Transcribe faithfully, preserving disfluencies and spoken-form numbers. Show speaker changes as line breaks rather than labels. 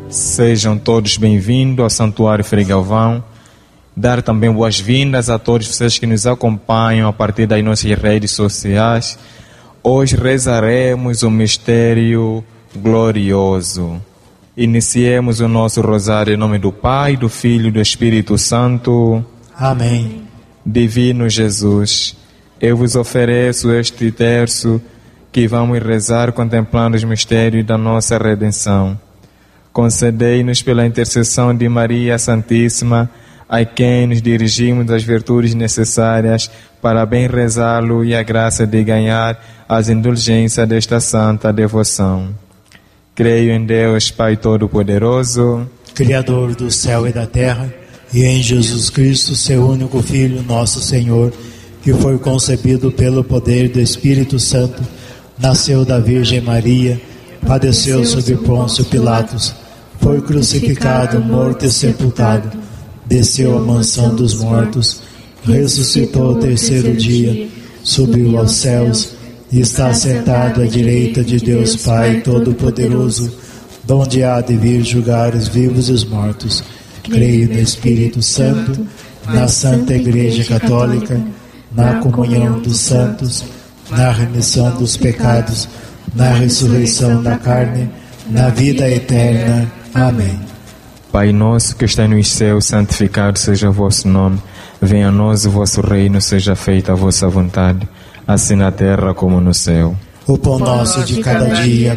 Sejam todos bem-vindos ao Santuário Frei Galvão. Dar também boas-vindas a todos vocês que nos acompanham a partir das nossas redes sociais. Hoje rezaremos o mistério glorioso. Iniciemos o nosso rosário em nome do Pai, do Filho e do Espírito Santo.
Amém.
Divino Jesus, eu vos ofereço este terço que vamos rezar contemplando os mistérios da nossa redenção. Concedei-nos pela intercessão de Maria Santíssima, a quem nos dirigimos as virtudes necessárias para bem rezá-lo e a graça de ganhar as indulgências desta santa devoção. Creio em Deus, Pai Todo-Poderoso,
Criador do céu e da terra, e em Jesus Cristo, seu único Filho, nosso Senhor, que foi concebido pelo poder do Espírito Santo, nasceu da Virgem Maria, padeceu sob Pôncio Pilatos, foi crucificado, morto e sepultado, desceu à mansão dos mortos, ressuscitou ao terceiro dia, subiu aos céus e está sentado à direita de Deus Pai Todo-Poderoso, donde há de vir julgar os vivos e os mortos. Creio no Espírito Santo, na Santa Igreja Católica, na comunhão dos santos, na remissão dos pecados, na ressurreição da carne, na vida eterna. Amém.
Pai nosso que está nos céus, santificado seja o vosso nome. Venha a nós o vosso reino, seja feita a vossa vontade, assim na terra como no céu.
O pão nosso de cada dia